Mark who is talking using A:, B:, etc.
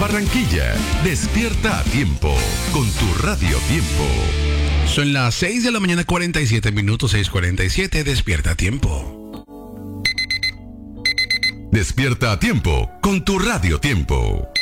A: Barranquilla. Despierta a tiempo con tu Radio Tiempo.
B: Son las 6 de la mañana, 47 minutos, 6:47. Despierta a tiempo.
A: Despierta a tiempo con tu Radio Tiempo.